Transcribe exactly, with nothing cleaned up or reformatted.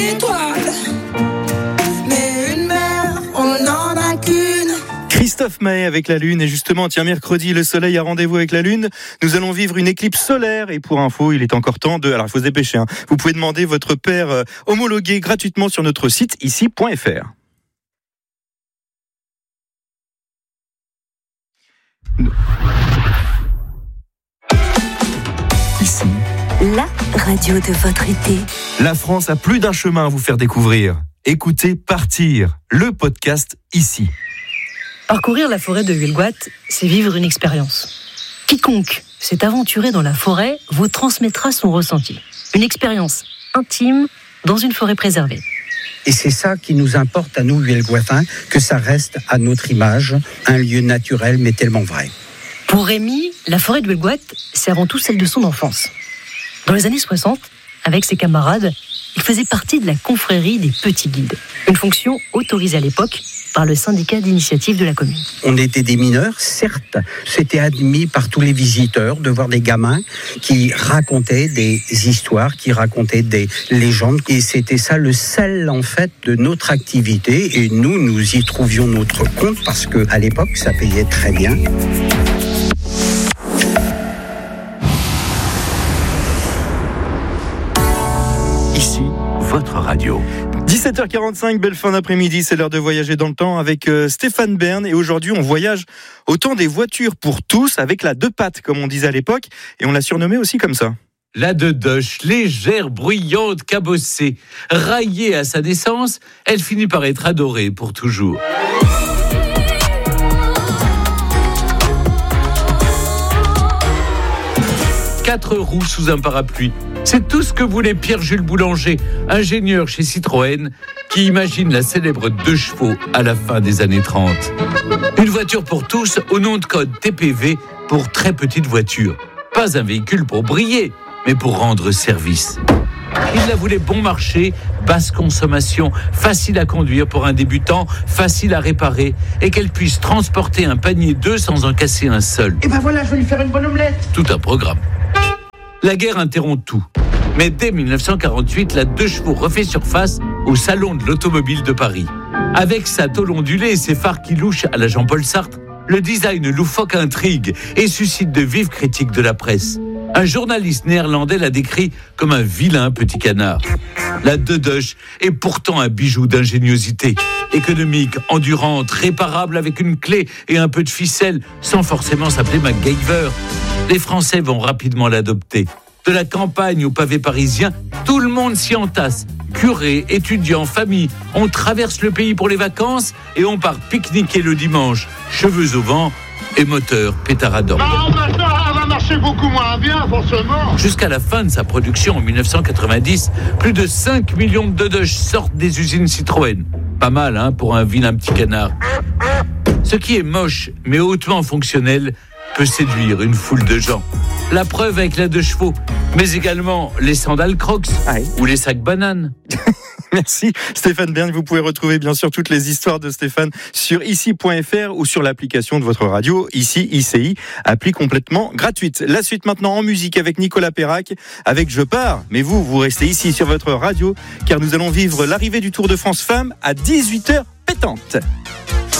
Étoile, mais une mère, on n'en a qu'une. Christophe Maé avec la Lune, et justement, tiens, mercredi, le soleil a rendez-vous avec la Lune. Nous allons vivre une éclipse solaire, et pour info, il est encore temps de... Alors, il faut se dépêcher, hein. Vous pouvez demander votre paire euh, homologuée gratuitement sur notre site ici point f r. Ici, la radio de votre été. La France a plus d'un chemin à vous faire découvrir. Écoutez Partir, le podcast ici. Parcourir la forêt de Huelgoat, c'est vivre une expérience. Quiconque s'est aventuré dans la forêt vous transmettra son ressenti. Une expérience intime dans une forêt préservée. Et c'est ça qui nous importe à nous, Huelgoatins, que ça reste à notre image, un lieu naturel mais tellement vrai. Pour Rémi, la forêt de Huelgoat, c'est avant tout celle de son enfance. Dans les années soixante, avec ses camarades, il faisait partie de la confrérie des petits guides, une fonction autorisée à l'époque par le syndicat d'initiative de la commune. On était des mineurs, certes. C'était admis par tous les visiteurs de voir des gamins qui racontaient des histoires, qui racontaient des légendes. Et c'était ça le sel, en fait, de notre activité. Et nous, nous y trouvions notre compte parce qu'à l'époque, ça payait très bien. Ici, votre radio. dix-sept heures quarante-cinq, belle fin d'après-midi, c'est l'heure de voyager dans le temps avec euh, Stéphane Bern. Et aujourd'hui, on voyage au temps des voitures pour tous avec la deux pattes, comme on disait à l'époque. Et on l'a surnommée aussi comme ça. La Dedoche, légère, bruyante, cabossée, raillée à sa naissance, elle finit par être adorée pour toujours. Quatre roues sous un parapluie. C'est tout ce que voulait Pierre-Jules Boulanger, ingénieur chez Citroën, qui imagine la célèbre deux chevaux à la fin des années trente. Une voiture pour tous au nom de code T P V pour très petite voiture. Pas un véhicule pour briller, mais pour rendre service. Il la voulait bon marché, basse consommation, facile à conduire pour un débutant, facile à réparer, et qu'elle puisse transporter un panier d'œufs sans en casser un seul. Et ben voilà, je vais lui faire une bonne omelette. Tout un programme. La guerre interrompt tout. Mais dès dix-neuf cent quarante-huit, la deux chevaux refait surface au Salon de l'Automobile de Paris. Avec sa tôle ondulée et ses phares qui louchent à la Jean-Paul Sartre, le design loufoque intrigue et suscite de vives critiques de la presse. Un journaliste néerlandais la décrit comme un vilain petit canard. La Dedoche est pourtant un bijou d'ingéniosité. Économique, endurante, réparable avec une clé et un peu de ficelle, sans forcément s'appeler MacGyver. Les Français vont rapidement l'adopter. De la campagne au pavé parisien, tout le monde s'y entasse. Curés, étudiants, familles, on traverse le pays pour les vacances et on part pique-niquer le dimanche, cheveux au vent et moteur pétaradant. Ah, bah ça, elle va marcher beaucoup moins bien, forcément. Jusqu'à la fin de sa production en dix-neuf cent quatre-vingt-dix, plus de cinq millions de Dedoche sortent des usines Citroën. Pas mal, hein, pour un vilain petit canard. Ce qui est moche, mais hautement fonctionnel, peut séduire une foule de gens. La preuve avec la deux chevaux, mais également les sandales Crocs Aïe. ou les sacs bananes. Merci Stéphane Bern. Vous pouvez retrouver bien sûr toutes les histoires de Stéphane sur ici point f r ou sur l'application de votre radio, ici I C I, appli complètement gratuite. La suite maintenant en musique avec Nicolas Perrac, avec Je pars. Mais vous, vous restez ici sur votre radio, car nous allons vivre l'arrivée du Tour de France Femmes à dix-huit heures pétantes.